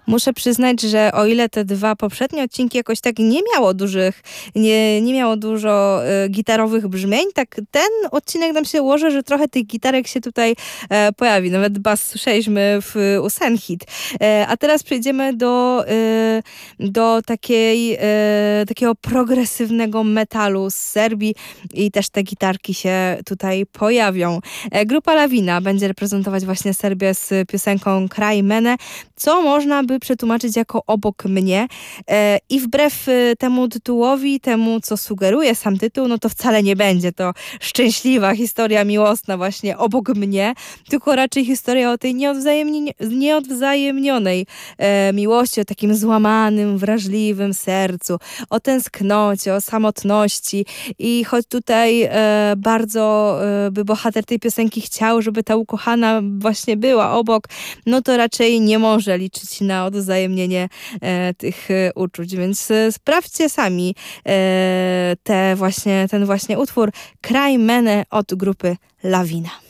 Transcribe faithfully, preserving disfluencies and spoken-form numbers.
Muszę przyznać, że o ile te dwa poprzednie odcinki jakoś tak nie miało dużych, nie, nie miało dużo e, gitarowych brzmień, tak ten odcinek nam się ułoży, że trochę tych gitarek się tutaj e, pojawi. Nawet bas słyszeliśmy w u Senhit. E, a teraz przejdziemy do, e, do takiej, e, takiego progresywnego metalu z Serbii i też te gitarki się tutaj pojawią. E, grupa Lawina będzie reprezentować właśnie Serbię z piosenką Kraj Mene, co można by przetłumaczyć jako obok mnie. E, I wbrew e, temu tytułowi, temu co sugeruje sam tytuł, no to wcale nie będzie to szczęśliwa historia miłosna właśnie obok mnie, tylko raczej historia o tej nieodwzajemni- nieodwzajemnionej e, miłości, o takim złamanym, wrażliwym sercu, o tęsknocie, o samotności. I choć tutaj e, bardzo e, by bohater tej piosenki chciał, żeby ta ukochana właśnie była obok, no to raczej nie może liczyć na odwzajemnienie e, tych e, uczuć, więc e, sprawdźcie sami e, te właśnie, ten właśnie utwór Kraj Mene od grupy Lawina.